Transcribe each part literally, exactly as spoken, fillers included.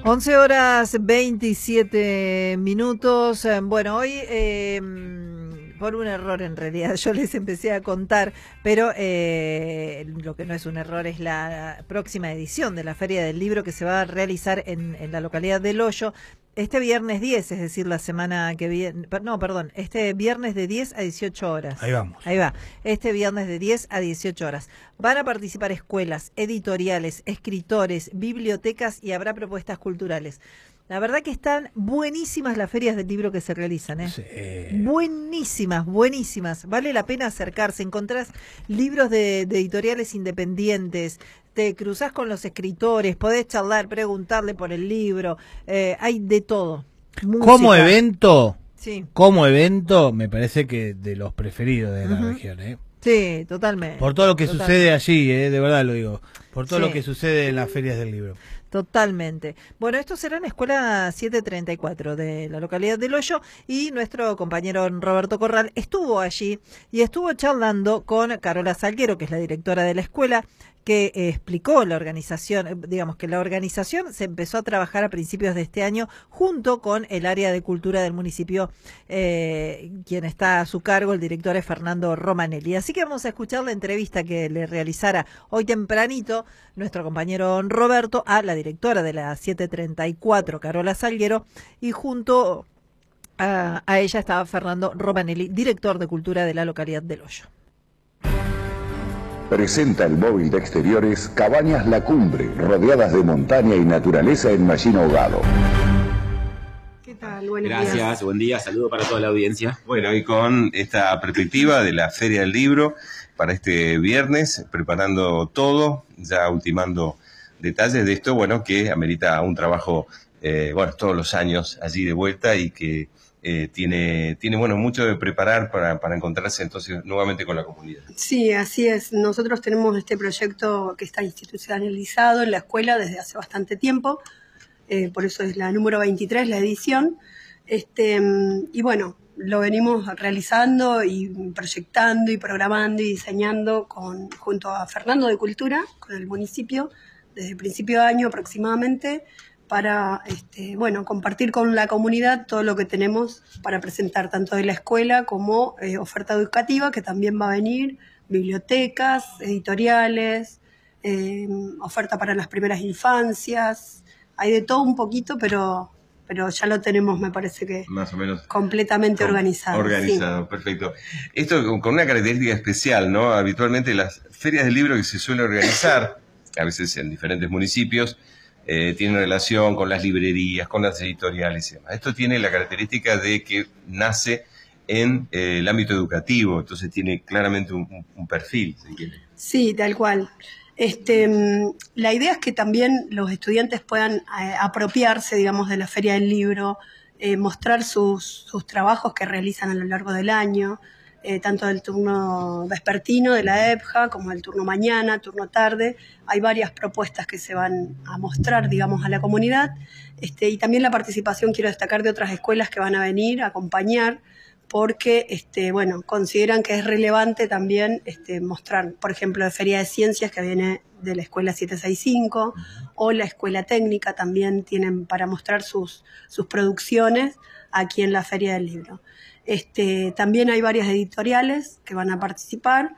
once horas veintisiete minutos. Bueno, hoy eh, por un error en realidad yo les empecé a contar, pero eh, lo que no es un error es la próxima edición de la Feria del Libro que se va a realizar en, en la localidad de El Hoyo este viernes diez, es decir, la semana que viene, no, perdón, este viernes de diez a dieciocho horas. Ahí vamos. Ahí va, este viernes de diez a dieciocho horas. Van a participar escuelas, editoriales, escritores, bibliotecas y habrá propuestas culturales. La verdad que están buenísimas las ferias del libro que se realizan, ¿eh? Sí. Buenísimas, buenísimas. Vale la pena acercarse. Encontrás libros de, de editoriales independientes, te cruzás con los escritores, podés charlar, preguntarle por el libro. Eh, hay de todo. Música. Como evento, sí. como evento, me parece que de los preferidos de la Uh-huh. región, ¿eh? Sí, totalmente. Por todo lo que totalmente. sucede allí, ¿eh? De verdad lo digo. Por todo Sí. lo que sucede en las ferias del libro. Totalmente. Bueno, esto será en Escuela setecientos treinta y cuatro de la localidad del Hoyo y nuestro compañero Roberto Corral estuvo allí y estuvo charlando con Carola Salguero, que es la directora de la escuela, que eh, explicó la organización, eh, digamos que la organización se empezó a trabajar a principios de este año junto con el área de cultura del municipio, eh, quien está a su cargo, el director es Fernando Romanelli. Así que vamos a escuchar la entrevista que le realizara hoy tempranito nuestro compañero Roberto a la directora de la setecientos treinta y cuatro, Carola Salguero, y junto a, a ella estaba Fernando Romanelli, director de cultura de la localidad del Hoyo. Presenta el móvil de exteriores Cabañas La Cumbre, rodeadas de montaña y naturaleza en Mallín Ahogado. ¿Qué tal? Buenos Gracias, días. buen día, saludo para toda la audiencia. Bueno, y con esta perspectiva de la Feria del Libro para este viernes, preparando todo, ya ultimando detalles de esto, bueno, que amerita un trabajo, eh, bueno, todos los años allí de vuelta y que eh, tiene, tiene, bueno, mucho de preparar para, para encontrarse entonces nuevamente con la comunidad. Sí, así es. Nosotros tenemos este proyecto que está institucionalizado en la escuela desde hace bastante tiempo, eh, por eso es la número veintitrés, la edición. Este, y bueno, lo venimos realizando y proyectando y programando y diseñando con, junto a Fernando de Cultura, con el municipio, desde el principio de año aproximadamente, para este, bueno, compartir con la comunidad todo lo que tenemos para presentar, tanto de la escuela como eh, oferta educativa, que también va a venir, bibliotecas, editoriales, eh, oferta para las primeras infancias, hay de todo un poquito, pero... pero ya lo tenemos, me parece que más o menos completamente con, organizado. Organizado, sí. Perfecto. Esto con, con una característica especial, ¿no? Habitualmente las ferias del libro que se suelen organizar, a veces en diferentes municipios, eh, tienen relación con las librerías, con las editoriales y demás. Esto tiene la característica de que nace en eh, el ámbito educativo, entonces tiene claramente un, un perfil, si quiere. Sí, tal cual. Este, la idea es que también los estudiantes puedan eh, apropiarse, digamos, de la Feria del Libro, eh, mostrar sus, sus trabajos que realizan a lo largo del año, eh, tanto del turno vespertino de la E P J A como del turno mañana, turno tarde. Hay varias propuestas que se van a mostrar, digamos, a la comunidad. Este, y también la participación, quiero destacar, de otras escuelas que van a venir a acompañar, porque este, bueno, consideran que es relevante también este, mostrar, por ejemplo, la Feria de Ciencias que viene de la Escuela setecientos sesenta y cinco o la Escuela Técnica también tienen para mostrar sus, sus producciones aquí en la Feria del Libro. Este, también hay varias editoriales que van a participar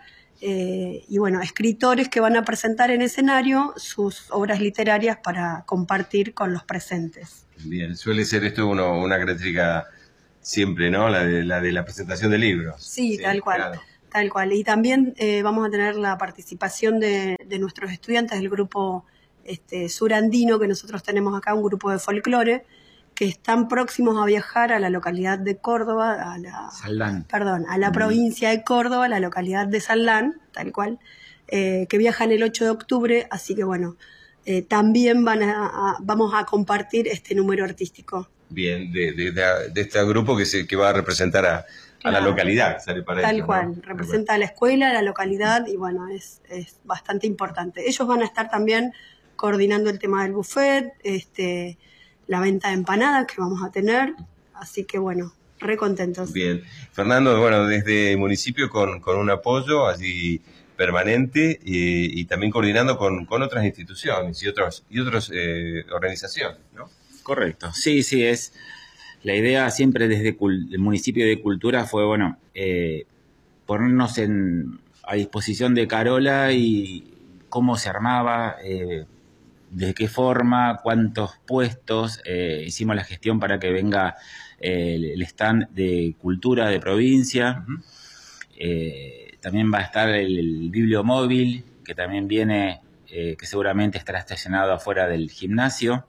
eh, y bueno, escritores que van a presentar en escenario sus obras literarias para compartir con los presentes. Bien, suele ser esto uno, una característica siempre, ¿no? La de la, de la presentación de libros. Sí, sí tal cual, claro. tal cual. Y también eh, vamos a tener la participación de, de nuestros estudiantes del grupo este, surandino que nosotros tenemos acá, un grupo de folclore, que están próximos a viajar a la localidad de Córdoba, a la, Saldán. Perdón, a la mm. provincia de Córdoba, la localidad de Saldán, tal cual, eh, que viajan el ocho de octubre, así que bueno, eh, también van a, a, vamos a compartir este número artístico. Bien, de, de, de, de este grupo que se que va a representar a, claro, a la localidad, sale para tal eso, cual, ¿no? representa a la escuela, a la localidad y bueno, es, es bastante importante. Ellos van a estar también coordinando el tema del buffet, este, la venta de empanadas que vamos a tener, así que bueno, re contentos. Bien, Fernando, bueno, desde el municipio con, con un apoyo allí permanente y, y también coordinando con, con otras instituciones y otros y otras eh, organizaciones, ¿no? Correcto, sí, sí, es la idea siempre desde el municipio de Cultura fue, bueno, eh, ponernos en, a disposición de Carola y cómo se armaba, eh, de qué forma, cuántos puestos, eh, hicimos la gestión para que venga eh, el, el stand de Cultura de provincia, uh-huh. eh, también va a estar el, el bibliomóvil, que también viene, eh, que seguramente estará estacionado afuera del gimnasio,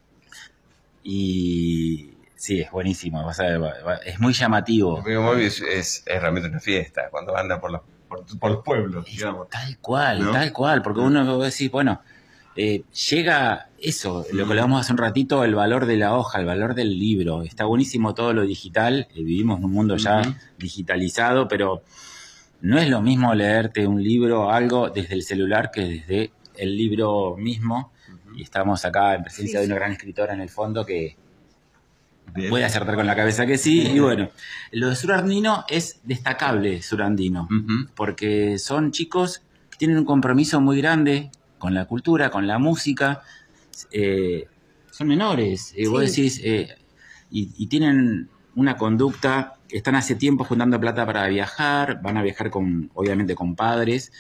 y sí, es buenísimo, vas a ver, es muy llamativo. El bibliomóvil es, es, es realmente una fiesta, cuando anda por los, por, por los pueblos, es digamos. Tal cual, ¿no? Tal cual, porque ¿no? uno va a decir, bueno, eh, llega eso, lo que hablamos hace un ratito, el valor de la hoja, el valor del libro. Está buenísimo todo lo digital, eh, vivimos en un mundo ya uh-huh. digitalizado, pero no es lo mismo leerte un libro o algo desde el celular que desde el libro mismo. Uh-huh. Y estamos acá en presencia sí, de una gran escritora en el fondo que Bien. puede acertar con la cabeza que sí. Y bueno, lo de Surandino es destacable, Surandino, uh-huh. porque son chicos que tienen un compromiso muy grande con la cultura, con la música, eh, son menores, eh, sí. vos decís, eh, y, y tienen una conducta, están hace tiempo juntando plata para viajar, van a viajar con, obviamente con padres,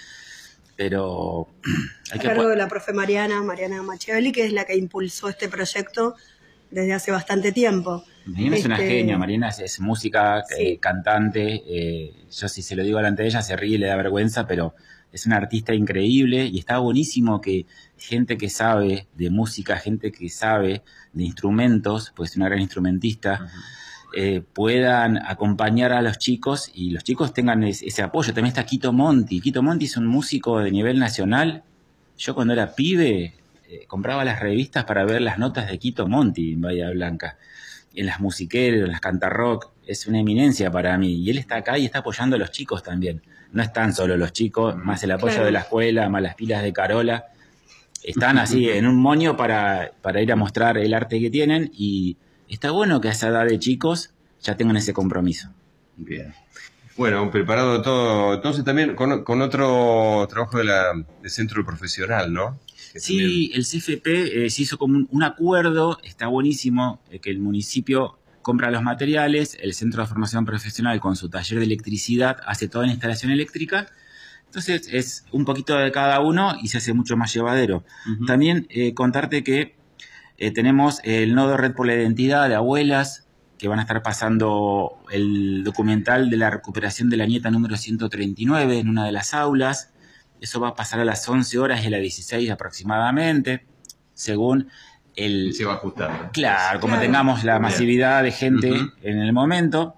pero hay a que... A cargo de la profe Mariana, Mariana Machiavelli, que es la que impulsó este proyecto desde hace bastante tiempo. Mariana este... es una genia, Mariana es, es música, sí. eh, cantante, eh, yo si se lo digo delante de ella se ríe y le da vergüenza, pero es una artista increíble y está buenísimo que gente que sabe de música, gente que sabe de instrumentos, pues es una gran instrumentista, uh-huh. eh, puedan acompañar a los chicos y los chicos tengan ese, ese apoyo. También está Quito Monti. Quito Monti es un músico de nivel nacional. Yo cuando era pibe eh, compraba las revistas para ver las notas de Quito Monti en Bahía Blanca, en las musiqueras, en las cantarrock. Es una eminencia para mí. Y él está acá y está apoyando a los chicos también. No están solo los chicos, más el apoyo claro. de la escuela, más las pilas de Carola. Están así en un moño para, para ir a mostrar el arte que tienen y está bueno que a esa edad de chicos ya tengan ese compromiso. Bien. Bueno, preparado todo, entonces también con, con otro trabajo de la, del centro profesional, ¿no? Que sí, también... el C F P eh, se hizo como un, un acuerdo, está buenísimo, eh, que el municipio compra los materiales, el Centro de Formación Profesional con su taller de electricidad hace toda la instalación eléctrica, entonces es un poquito de cada uno y se hace mucho más llevadero. Uh-huh. También eh, contarte que eh, tenemos el nodo Red por la Identidad de abuelas, que van a estar pasando el documental de la recuperación de la nieta número ciento treinta y nueve en una de las aulas, eso va a pasar a las once horas y a las dieciséis aproximadamente, según... El, se va ajustando. Claro, como claro. tengamos la masividad de gente uh-huh. en el momento.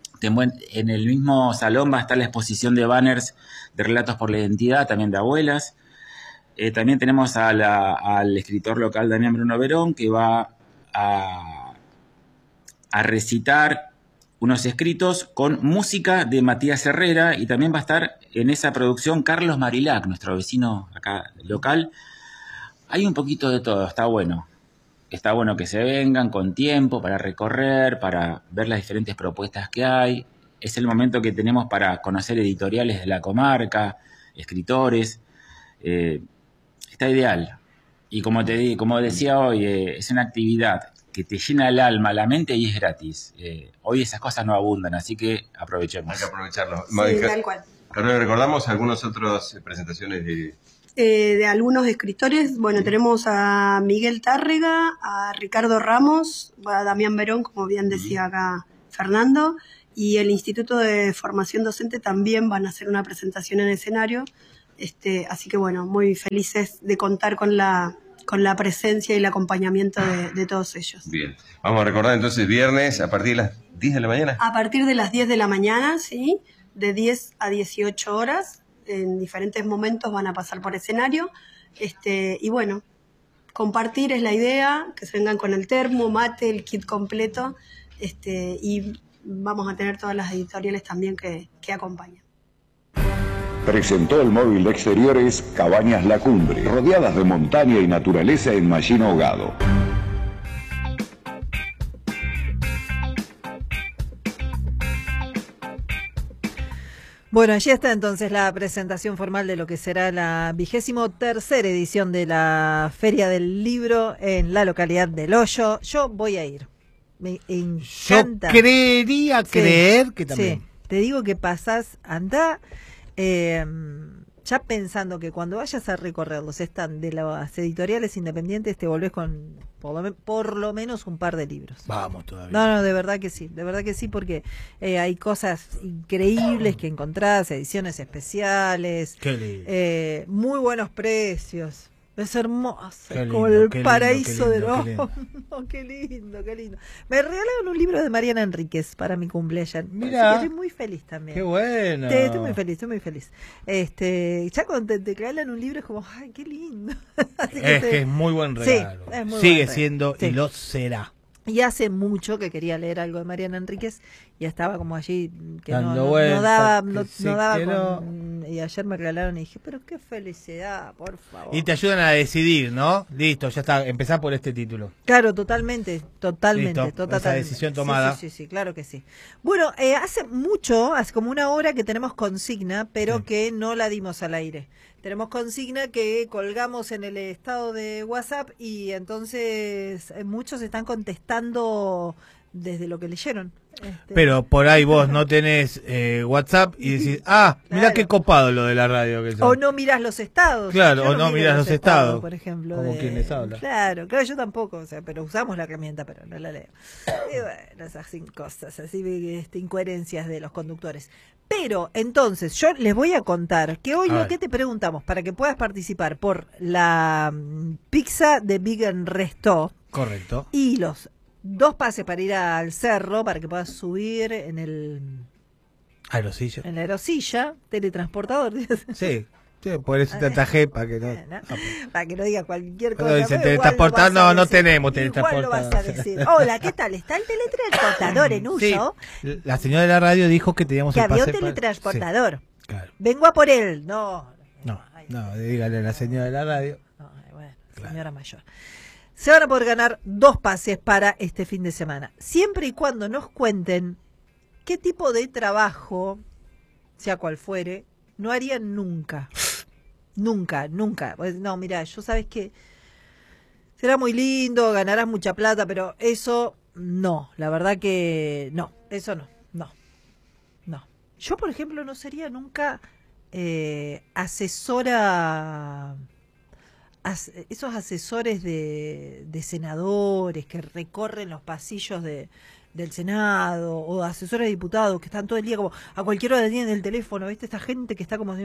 En el mismo salón va a estar la exposición de banners de relatos por la identidad, también de abuelas. Eh, también tenemos a la, al escritor local Damián Bruno Verón, que va a, a recitar unos escritos con música de Matías Herrera, y también va a estar en esa producción Carlos Marilac, nuestro vecino acá local. Hay un poquito de todo, está bueno. Está bueno que se vengan con tiempo para recorrer, para ver las diferentes propuestas que hay. Es el momento que tenemos para conocer editoriales de la comarca, escritores. Eh, está ideal. Y como te di, como decía hoy, eh, es una actividad que te llena el alma, la mente y es gratis. Eh, hoy esas cosas no abundan, así que aprovechemos. Hay que aprovecharlo. Sí, tal cual. Carlos, recordamos algunas otras presentaciones de... Eh, de algunos escritores, bueno, sí. tenemos a Miguel Tárrega, a Ricardo Ramos, a Damián Verón, como bien decía acá Fernando, y el Instituto de Formación Docente también van a hacer una presentación en escenario, este, así que bueno, muy felices de contar con la, con la presencia y el acompañamiento de, de todos ellos. Bien, vamos a recordar entonces viernes a partir de las diez de la mañana. A partir de las diez de la mañana, sí, de diez a dieciocho horas. En diferentes momentos van a pasar por escenario, este, y bueno, compartir es la idea, que se vengan con el termo, mate, el kit completo, este, y vamos a tener todas las editoriales también que, que acompañan. Presentó el móvil de exteriores Cabañas La Cumbre, rodeadas de montaña y naturaleza en Machín Ahogado. Bueno, allí está entonces la presentación formal de lo que será la vigésimo tercera edición de la Feria del Libro en la localidad del Hoyo. Yo voy a ir. Me encanta. Yo creería sí, creer que también. Sí, te digo que pasás, anda, eh, ya pensando que cuando vayas a recorrer los stands de las editoriales independientes te volvés con por lo, por lo menos un par de libros. Vamos todavía. No, no, de verdad que sí, de verdad que sí, porque eh, hay cosas increíbles que encontrás, ediciones especiales, Qué lindo. Eh, muy buenos precios. Es hermoso, Qué como lindo, el qué lindo, paraíso qué de lindo, los... qué lindo. No, qué lindo, qué lindo. Me regalaron un libro de Mariana Enríquez para mi cumpleaños. Mira. Estoy muy feliz también. Qué bueno. Sí, estoy muy feliz, estoy muy feliz. Este, ya cuando te, te regalan un libro es como, ay, qué lindo. Así que es te... que es muy buen regalo. Sí, es muy Sigue buen regalo. siendo Sí. y lo será. Y hace mucho que quería leer algo de Mariana Enríquez y estaba como allí que no, Dando no, no vueltas, daba, que no, sí, no daba que con- y ayer me regalaron y dije, pero qué felicidad, por favor. Y te ayudan a decidir, ¿no? Listo, ya está. Empezá por este título. Claro, totalmente, totalmente, Listo, totalmente. esa decisión tomada. Sí, sí, sí, sí, claro que sí. Bueno, eh, hace mucho, hace como una hora que tenemos consigna, pero Sí. que no la dimos al aire. Tenemos consigna que colgamos en el estado de WhatsApp y entonces eh, muchos están contestando desde lo que leyeron. Este, Pero por ahí vos no tenés eh, WhatsApp y decís, ah, mirá Claro. qué copado lo de la radio que son. O no mirás los estados. Claro, Yo o no miro mirás los estados, por ejemplo. como de- quien les habla. Claro, claro, yo tampoco, o sea, pero usamos la herramienta, pero no la leo. Y bueno, esas cosas, así, este, incoherencias de los conductores. Pero, entonces, yo les voy a contar que hoy A lo ver. que te preguntamos, para que puedas participar por la mm, pizza de Big and Resto Correcto. y los dos pases para ir al cerro, para que puedas subir en el Aerosillo. en la aerosilla, teletransportador, Sí, sí, por eso te atajé para que no. Bueno, para que no diga cualquier Cuando cosa. dicen pero igual teletransportar, lo vas a no, no decir. tenemos Igual lo teletransportador. vas a decir. Hola, ¿qué tal? ¿Está el teletransportador en Sí, uso? la señora de la radio dijo que teníamos Que el había pase un para- teletransportador. Sí, claro. Vengo a por él. No. No, Ay, no, dígale a la señora de la radio. no, bueno, Claro. señora mayor. Se van a poder ganar dos pases para este fin de semana. Siempre y cuando nos cuenten qué tipo de trabajo, sea cual fuere, no harían nunca. Nunca, nunca. Pues, no, mira, yo sabes que será muy lindo, ganarás mucha plata, pero eso no, la verdad que no, eso no, no, no. Yo, por ejemplo, no sería nunca eh, asesora, as- esos asesores de, de senadores que recorren los pasillos de del Senado o asesores de diputados que están todo el día como a cualquier hora tienen el teléfono, ¿viste? Esta gente que está como así,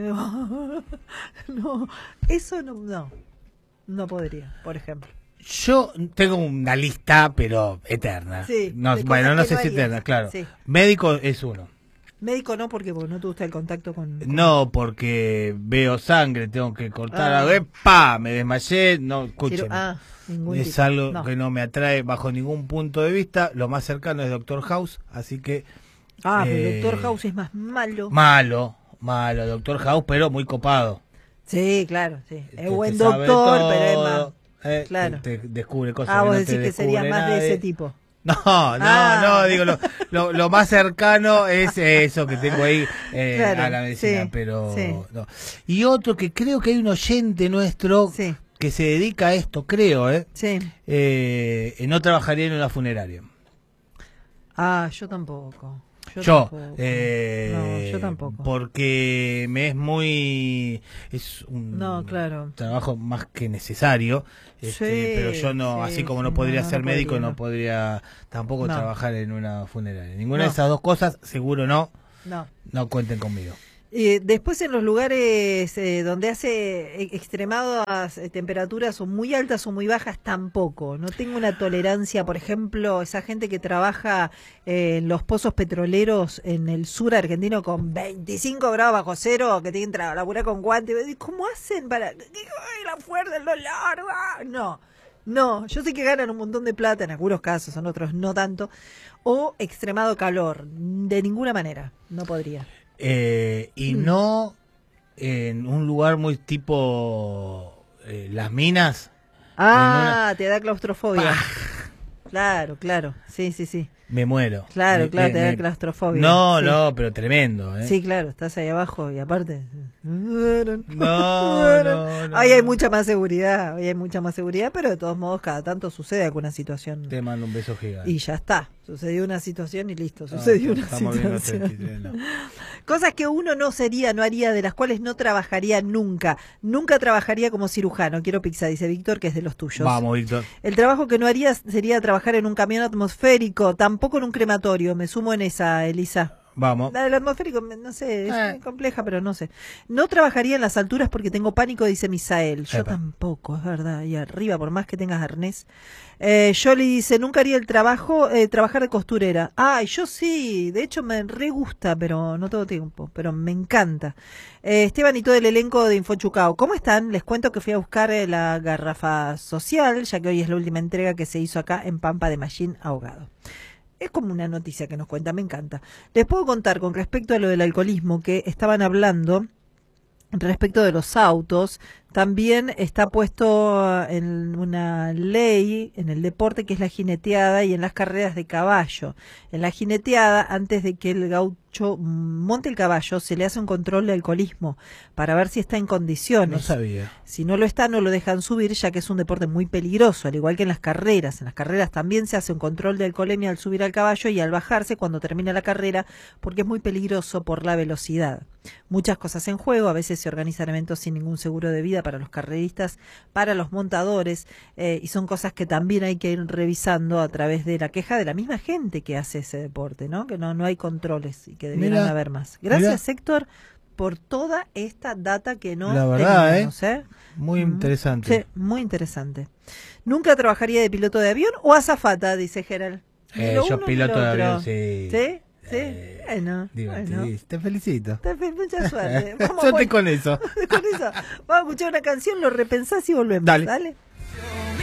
no, eso no, no, no podría, por ejemplo. Yo tengo una lista, pero eterna. Sí, No, de bueno, cosas no que sé no si harías. eterna, claro. Sí. Médico es uno. Médico no, porque vos no te gusta el contacto con... con- No, porque veo sangre, tengo que cortar Ah. algo. ¡Epa! Me desmayé. No, escuchen. Quiero- ah, ningún Es tipo. algo No. que no me atrae bajo ningún punto de vista. Lo más cercano es Doctor House, así que Ah, pero eh, Doctor House es más malo. malo, malo Doctor House, pero muy copado. Sí, claro, sí. Es Te- buen te sabe doctor, pero es todo, más... eh, claro. Te, te descubre cosas Ah, que vos no te decís que sería descubre más de nadie. ese tipo. No, no, Ah. no, digo, lo, lo, lo más cercano es eso que tengo ahí eh, Claro, a la medicina, sí, pero sí. no. Y otro que creo que hay un oyente nuestro Sí, que se dedica a esto, creo, ¿eh? sí. Eh, eh, no trabajaría en una funeraria. Ah, yo tampoco. Yo, Yo, tampoco. eh, No, yo tampoco. porque me es muy, es un No, claro. trabajo más que necesario, este, Sí, pero yo no, sí, así como sí, no podría no, no, ser no médico, podría, no no. podría tampoco No. trabajar en una funeraria. Ninguna No. de esas dos cosas, seguro no, No. no cuenten conmigo. Eh, después en los lugares eh, donde hace e- extremadas eh, temperaturas o muy altas o muy bajas tampoco. No tengo una tolerancia, por ejemplo, esa gente que trabaja eh, en los pozos petroleros en el sur argentino con veinticinco grados bajo cero, que tienen que tra- laburar con guantes. ¿Cómo hacen para...? ¡Ay, la fuerza, el dolor! ¡Ah! No, no. Yo sé que ganan un montón de plata en algunos casos, en otros no tanto. O extremado calor. De ninguna manera. No podría. Eh, y Mm. no en un lugar muy tipo eh, Las Minas. Ah, te da claustrofobia. Pa. Claro, claro. Sí, sí, sí. Me muero. Claro, Me- claro, me- te da me- claustrofobia. No, sí. no, pero tremendo, ¿eh? Sí, claro, estás ahí abajo y aparte... No, no, no. Ahí hay mucha más seguridad, ahí hay mucha más seguridad, pero de todos modos cada tanto sucede alguna situación. Te mando un beso gigante. Y ya está, sucedió una situación y listo, sucedió una Estamos viendo situación. treinta y tres, no. Cosas que uno no sería, no haría, de las cuales no trabajaría nunca. Nunca trabajaría como cirujano. Quiero pizza, dice Víctor, que es de los tuyos. Vamos, Víctor. El trabajo que no haría sería trabajar en un camión atmosférico, tampoco en un crematorio. Me sumo en esa, Elisa. Vamos. La del atmosférico, me- no sé, es Eh. muy compleja, pero no sé. No trabajaría en las alturas porque tengo pánico, dice Misael. Yo Epa. tampoco, es verdad. Y arriba, por más que tengas arnés. Eh, Yoli dice, nunca haría el trabajo, eh, trabajar de costurera. Ay, yo sí, de hecho me re gusta, pero no tengo tiempo, pero me encanta. Eh, Esteban y todo el elenco de Infochucao, ¿cómo están? Les cuento que fui a buscar eh, la garrafa social, ya que hoy es la última entrega que se hizo acá en Pampa de Mallín ahogado. Es como una noticia que nos cuenta, me encanta. Les puedo contar con respecto a lo del alcoholismo que estaban hablando, respecto de los autos, también está puesto en una ley en el deporte que es la jineteada y en las carreras de caballo. En la jineteada, antes de que el gaucho monte el caballo, se le hace un control de alcoholismo para ver si está en condiciones. No sabía. Si no lo está, no lo dejan subir, ya que es un deporte muy peligroso, al igual que en las carreras. En las carreras también se hace un control de alcoholemia al subir al caballo y al bajarse cuando termina la carrera, porque es muy peligroso por la velocidad. Muchas cosas en juego, a veces se organizan eventos sin ningún seguro de vida para los carreristas, para los montadores, eh, y son cosas que también hay que ir revisando a través de la queja de la misma gente que hace ese deporte, ¿no? Que no, no hay controles y que debieran Mira, haber más. Gracias, Héctor, por toda esta data que no La verdad, teníamos, ¿eh? Muy Mm, interesante. Sí, muy interesante. Nunca trabajaría de piloto de avión o azafata, dice Gerald. Ni Eh, lo yo uno ni piloto lo de otro. avión, sí. ¿Sí? Sí. Eh, bueno, Divertido. bueno. Te felicito. Te- Mucha suerte. Vamos, Suerte bueno, con eso. con eso. Vamos a escuchar una canción, lo repensás y volvemos. Dale. Dale.